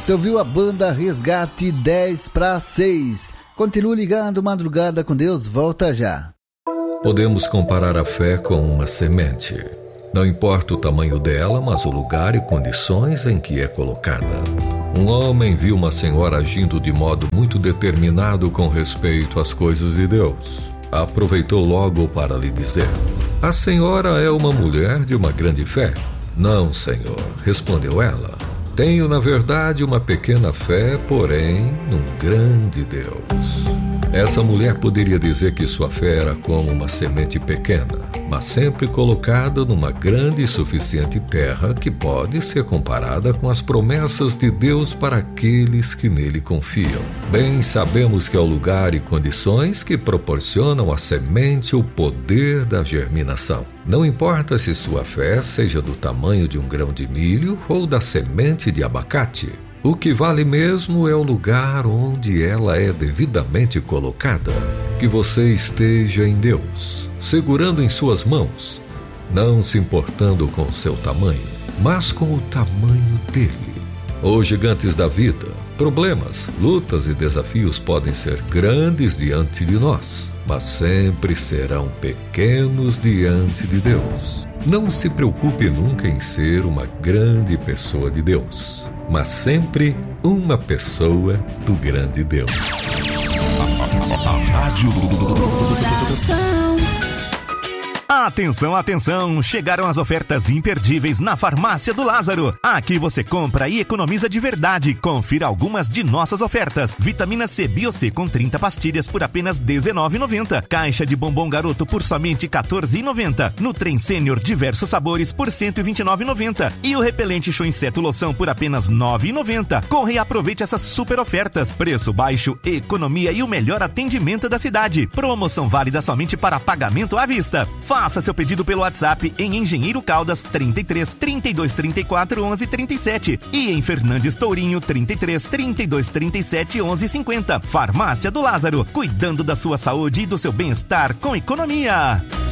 Você ouviu a banda Resgate 10:06. Continue ligado, Madrugada com Deus volta já. Podemos comparar a fé com uma semente. Não importa o tamanho dela, mas o lugar e condições em que é colocada. Um homem viu uma senhora agindo de modo muito determinado com respeito às coisas de Deus. Aproveitou logo para lhe dizer: a senhora é uma mulher de uma grande fé. Não, senhor, respondeu ela. Tenho, na verdade, uma pequena fé, porém, num grande Deus. Essa mulher poderia dizer que sua fé era como uma semente pequena, mas sempre colocada numa grande e suficiente terra que pode ser comparada com as promessas de Deus para aqueles que nele confiam. Bem sabemos que é o lugar e condições que proporcionam à semente o poder da germinação. Não importa se sua fé seja do tamanho de um grão de milho ou da semente de abacate. O que vale mesmo é o lugar onde ela é devidamente colocada. Que você esteja em Deus, segurando em suas mãos, não se importando com o seu tamanho, mas com o tamanho dele. Os gigantes da vida, problemas, lutas e desafios podem ser grandes diante de nós, mas sempre serão pequenos diante de Deus. Não se preocupe nunca em ser uma grande pessoa de Deus, mas sempre uma pessoa do grande Deus. Rádio Atenção, atenção! Chegaram as ofertas imperdíveis na Farmácia do Lázaro. Aqui você compra e economiza de verdade. Confira algumas de nossas ofertas. Vitamina C Bio-C com 30 pastilhas por apenas R$19,90. Caixa de bombom garoto por somente R$14,90. Nutren Sênior diversos sabores por R$129,90. E o repelente Show Inseto Loção por apenas R$9,90. Corre e aproveite essas super ofertas. Preço baixo, economia e o melhor atendimento da cidade. Promoção válida somente para pagamento à vista. Faça seu pedido pelo WhatsApp em Engenheiro Caldas 33 32 34 11 37 e em Fernandes Tourinho 33 32 37 11 50. Farmácia do Lázaro, cuidando da sua saúde e do seu bem-estar com economia.